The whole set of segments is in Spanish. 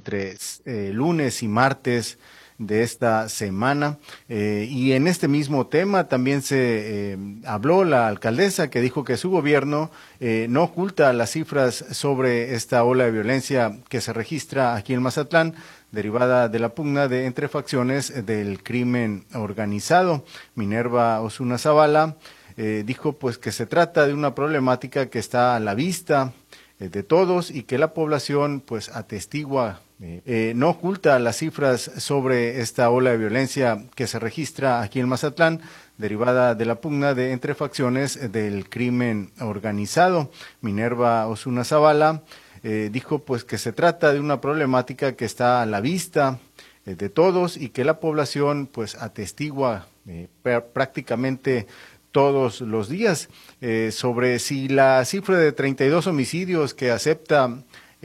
entre lunes y martes de esta semana. Y en este mismo tema también se habló la alcaldesa, que dijo que su gobierno no oculta las cifras sobre esta ola de violencia que se registra aquí en Mazatlán, derivada de la pugna entre facciones del crimen organizado. Minerva Osuna Zavala dijo pues que se trata de una problemática que está a la vista de todos y que la población pues atestigua. No oculta las cifras sobre esta ola de violencia que se registra aquí en Mazatlán, derivada de la pugna entre facciones del crimen organizado. Minerva Osuna Zavala dijo pues que se trata de una problemática que está a la vista de todos y que la población pues atestigua prácticamente todos los días sobre si la cifra de 32 homicidios que acepta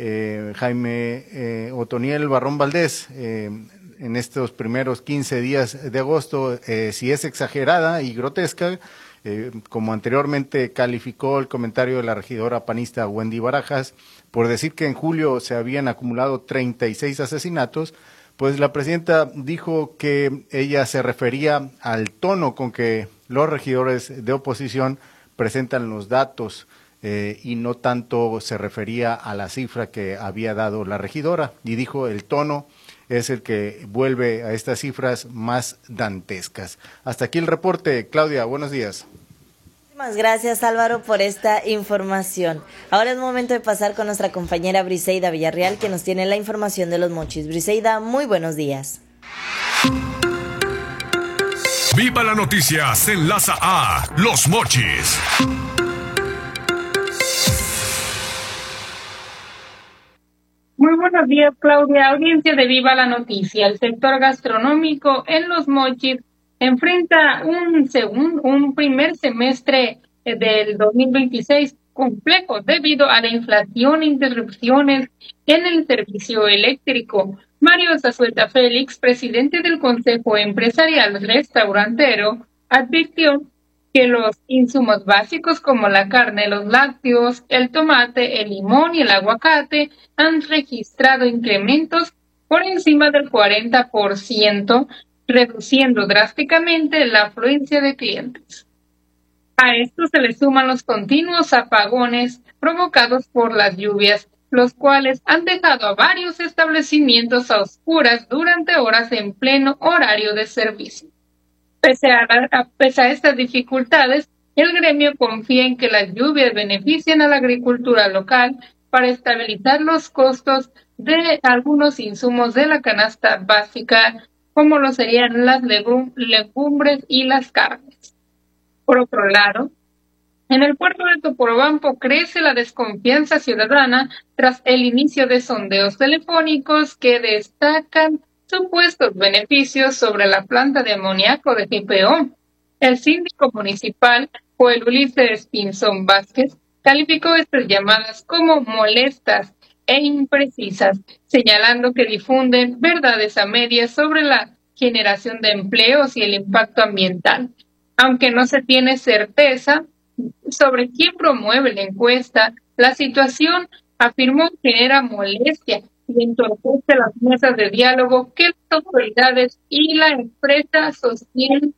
Jaime Otoniel Barrón Valdés en estos primeros 15 días de agosto, si es exagerada y grotesca, como anteriormente calificó el comentario de la regidora panista Wendy Barajas, por decir que en julio se habían acumulado 36 asesinatos, pues la presidenta dijo que ella se refería al tono con que los regidores de oposición presentan los datos y no tanto se refería a la cifra que había dado la regidora, y dijo el tono es el que vuelve a estas cifras más dantescas. Hasta aquí el reporte. Claudia, buenos días. Muchas gracias, Álvaro, por esta información. Ahora es momento de pasar con nuestra compañera Briseida Villarreal, que nos tiene la información de Los Mochis. Briseida, muy buenos días. Viva la noticia, se enlaza a Los Mochis. Muy buenos días, Claudia. Audiencia de Viva la Noticia. El sector gastronómico en Los Mochis enfrenta un primer semestre del 2026 complejo debido a la inflación e interrupciones en el servicio eléctrico. Mario Zazueta Félix, presidente del Consejo Empresarial Restaurantero, advirtió que los insumos básicos como la carne, los lácteos, el tomate, el limón y el aguacate han registrado incrementos por encima del 40%, reduciendo drásticamente la afluencia de clientes. A esto se le suman los continuos apagones provocados por las lluvias, los cuales han dejado a varios establecimientos a oscuras durante horas en pleno horario de servicio. Pese a estas dificultades, el gremio confía en que las lluvias beneficien a la agricultura local para estabilizar los costos de algunos insumos de la canasta básica, como lo serían las legumbres y las carnes. Por otro lado, en el puerto de Topolobampo crece la desconfianza ciudadana tras el inicio de sondeos telefónicos que destacan supuestos beneficios sobre la planta de amoníaco de GPO. El síndico municipal, Joel Ulises Pinzón Vázquez, calificó estas llamadas como molestas e imprecisas, señalando que difunden verdades a medias sobre la generación de empleos y el impacto ambiental. Aunque no se tiene certeza sobre quién promueve la encuesta, la situación, afirmó, genera molestia y entorpece las mesas de diálogo que las autoridades y la empresa sostienen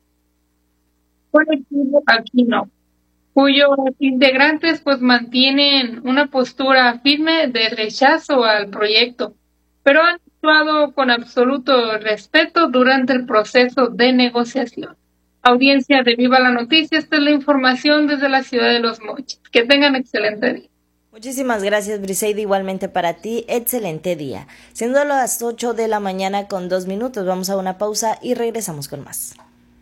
colectivo Aquino, cuyos integrantes pues mantienen una postura firme de rechazo al proyecto, pero han actuado con absoluto respeto durante el proceso de negociación. Audiencia de Viva la Noticia, esta es la información desde la ciudad de Los Mochis. Que tengan excelente día. Muchísimas gracias, Briseida, igualmente para ti, excelente día. Siendo las 8 de la mañana con 2 minutos, vamos a una pausa y regresamos con más.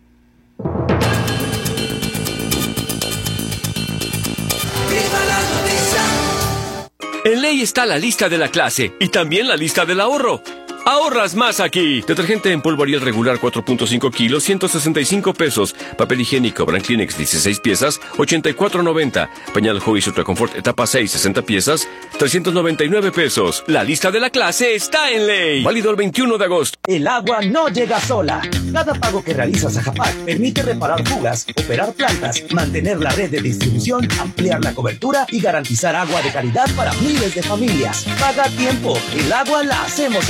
En Ley está la lista de la clase y también la lista del ahorro. ¡Ahorras más aquí! Detergente en polvo Ariel regular 4.5 kilos, 165 pesos. Papel higiénico Brand Kleenex 16 piezas, 84.90. Pañal Huggies Ultra Confort etapa 6, 60 piezas, 399 pesos. La lista de la clase está en Ley. Válido el 21 de agosto. El agua no llega sola. Cada pago que realizas a Japac permite reparar fugas, operar plantas, mantener la red de distribución, ampliar la cobertura y garantizar agua de calidad para miles de familias. Paga a tiempo. El agua la hacemos